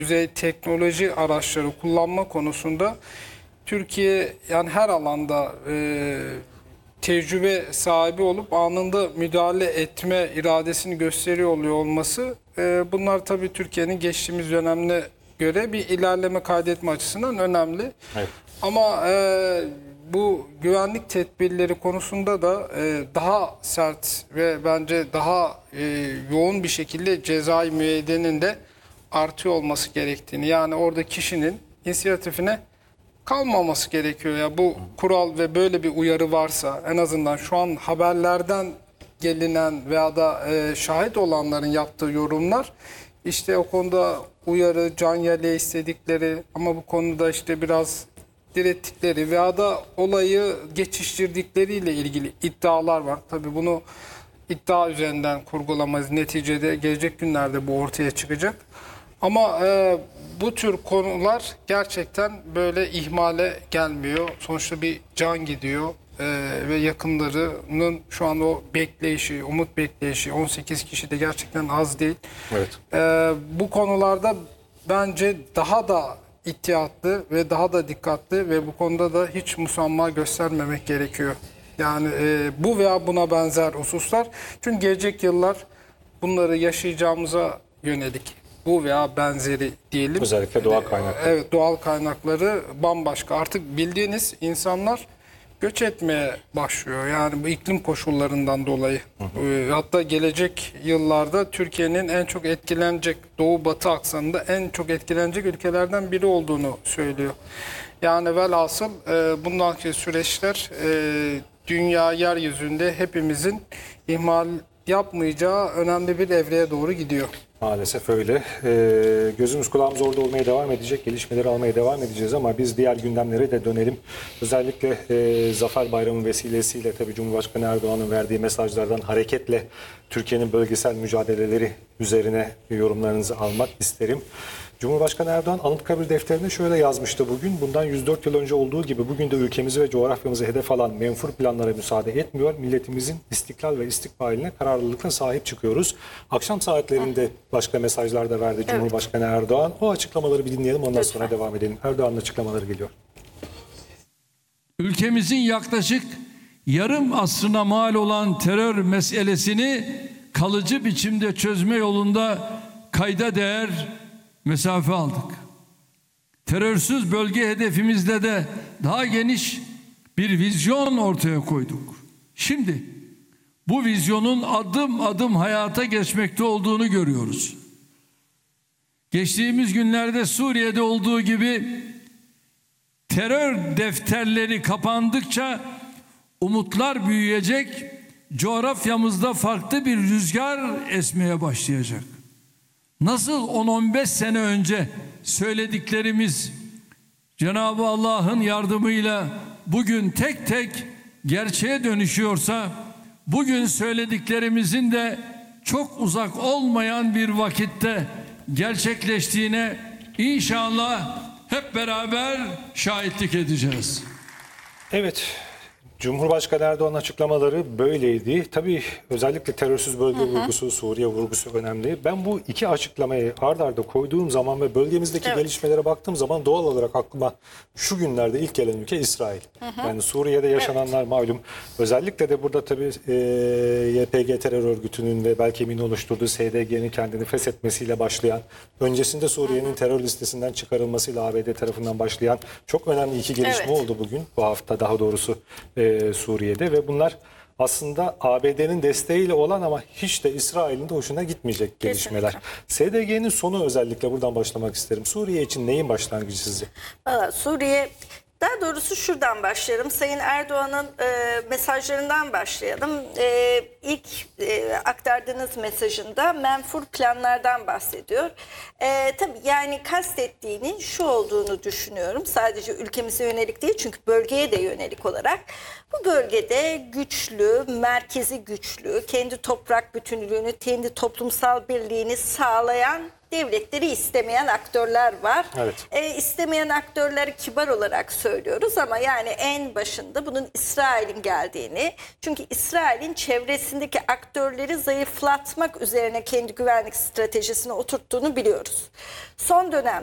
düzey teknoloji araçları kullanma konusunda Türkiye yani her alanda tecrübe sahibi olup anında müdahale etme iradesini gösteriyor oluyor olması, bunlar tabii Türkiye'nin geçtiğimiz dönemle göre bir ilerleme kaydetme açısından önemli. Evet. Ama bu güvenlik tedbirleri konusunda da daha sert ve bence daha yoğun bir şekilde cezai müeyyidenin de artıyor olması gerektiğini, yani orada kişinin inisiyatifine kalmaması gerekiyor. Ya bu kural ve böyle bir uyarı varsa, en azından şu an haberlerden gelinen veya da şahit olanların yaptığı yorumlar, işte o konuda uyarı, can yeleği istedikleri ama bu konuda işte biraz direttikleri veya da olayı geçiştirdikleriyle ilgili iddialar var. Tabii bunu iddia üzerinden kurgulamayız. Neticede gelecek günlerde bu ortaya çıkacak. Ama bu tür konular gerçekten böyle ihmale gelmiyor. Sonuçta bir can gidiyor ve yakınlarının şu an o bekleyişi, umut bekleyişi, 18 kişi de gerçekten az değil. Evet. Bu konularda bence daha da ihtiyatlı ve daha da dikkatli ve bu konuda da hiç musamma göstermemek gerekiyor. Yani bu veya buna benzer hususlar. Çünkü gelecek yıllar bunları yaşayacağımıza yönelik. Bu veya benzeri diyelim. Özellikle doğal kaynakları. Evet, doğal kaynakları bambaşka. Artık bildiğiniz insanlar göç etmeye başlıyor. Yani bu iklim koşullarından dolayı. Hatta gelecek yıllarda Türkiye'nin en çok etkilenecek, doğu-batı aksanında en çok etkilenecek ülkelerden biri olduğunu söylüyor. Yani velhasıl bundanki süreçler dünya yeryüzünde hepimizin ihmal yapmayacağı önemli bir evreye doğru gidiyor. Maalesef öyle. Gözümüz kulağımız orada olmaya devam edecek. Gelişmeleri almaya devam edeceğiz ama biz diğer gündemlere de dönelim. Özellikle Zafer Bayramı vesilesiyle tabii Cumhurbaşkanı Erdoğan'ın verdiği mesajlardan hareketle Türkiye'nin bölgesel mücadeleleri üzerine yorumlarınızı almak isterim. Cumhurbaşkanı Erdoğan Anıtkabir defterine şöyle yazmıştı bugün. Bundan 104 yıl önce olduğu gibi bugün de ülkemizi ve coğrafyamızı hedef alan menfur planlara müsaade etmiyor. Milletimizin istiklal ve istikbaline kararlılıkla sahip çıkıyoruz. Akşam saatlerinde başka mesajlar da verdi Cumhurbaşkanı Erdoğan. O açıklamaları bir dinleyelim, ondan sonra devam edelim. Erdoğan'ın açıklamaları geliyor. Ülkemizin yaklaşık yarım asrına mal olan terör meselesini kalıcı biçimde çözme yolunda kayda değer mesafe aldık. Terörsüz bölge hedefimizde de daha geniş bir vizyon ortaya koyduk. Şimdi bu vizyonun adım adım hayata geçmekte olduğunu görüyoruz. Geçtiğimiz günlerde Suriye'de olduğu gibi terör defterleri kapandıkça umutlar büyüyecek, coğrafyamızda farklı bir rüzgar esmeye başlayacak. Nasıl 10-15 sene önce söylediklerimiz Cenab-ı Allah'ın yardımıyla bugün tek tek gerçeğe dönüşüyorsa, bugün söylediklerimizin de çok uzak olmayan bir vakitte gerçekleştiğine inşallah hep beraber şahitlik edeceğiz. Evet, Cumhurbaşkanı Erdoğan'ın açıklamaları böyleydi. Tabii özellikle terörsüz bölge vurgusu, Suriye vurgusu önemli. Ben bu iki açıklamayı ard arda koyduğum zaman ve bölgemizdeki gelişmelere baktığım zaman doğal olarak aklıma şu günlerde ilk gelen ülke İsrail. Yani Suriye'de yaşananlar malum. Özellikle de burada tabii YPG terör örgütünün ve Belkemi'nin oluşturduğu SDG'nin kendini feshetmesiyle başlayan, öncesinde Suriye'nin terör listesinden çıkarılmasıyla ABD tarafından başlayan çok önemli iki gelişme oldu bugün. Bu hafta daha doğrusu Suriye'de ve bunlar aslında ABD'nin desteğiyle olan ama hiç de İsrail'in de hoşuna gitmeyecek gelişmeler. SDG'nin sonu, özellikle buradan başlamak isterim. Suriye için neyin başlangıcı sizce? Suriye, daha doğrusu şuradan başlayalım. Sayın Erdoğan'ın mesajlarından başlayalım. İlk aktardığınız mesajında menfur planlardan bahsediyor. Tabii yani kastettiğinin şu olduğunu düşünüyorum. Sadece ülkemize yönelik değil, çünkü bölgeye de yönelik olarak. Bu bölgede güçlü, merkezi güçlü, kendi toprak bütünlüğünü, kendi toplumsal birliğini sağlayan devletleri istemeyen aktörler var. Evet. İstemeyen aktörleri kibar olarak söylüyoruz ama yani en başında bunun İsrail'in geldiğini, çünkü İsrail'in çevresindeki aktörleri zayıflatmak üzerine kendi güvenlik stratejisini oturttuğunu biliyoruz. Son dönem